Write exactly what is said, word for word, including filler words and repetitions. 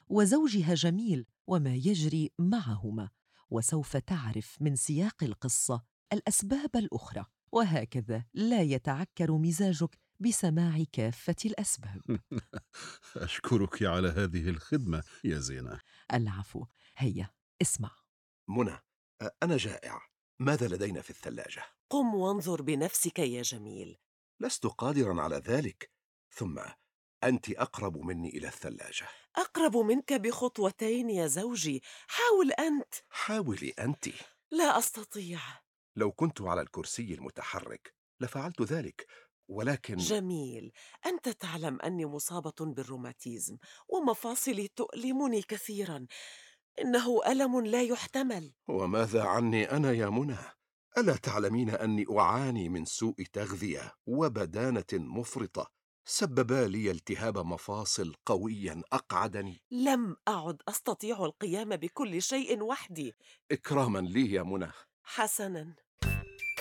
وزوجها جميل وما يجري معهما، وسوف تعرف من سياق القصة الأسباب الأخرى، وهكذا لا يتعكر مزاجك بسماع كافة الأسباب. أشكرك على هذه الخدمة يا زينة. العفو. هيا اسمع. منى، أنا جائع. ماذا لدينا في الثلاجة؟ قم وانظر بنفسك يا جميل. لست قادرا على ذلك. ثم أنت أقرب مني إلى الثلاجة. أقرب منك بخطوتين يا زوجي، حاول أنت. حاولي أنت. لا أستطيع. لو كنت على الكرسي المتحرك لفعلت ذلك، ولكن... جميل، أنت تعلم أني مصابة بالروماتيزم ومفاصلي تؤلمني كثيرا. إنه ألم لا يحتمل. وماذا عني أنا يا منى؟ ألا تعلمين أني أعاني من سوء تغذية وبدانة مفرطة سببا لي التهاب مفاصل قويا أقعدني؟ لم أعد أستطيع القيام بكل شيء وحدي. إكراما لي يا منى. حسنا،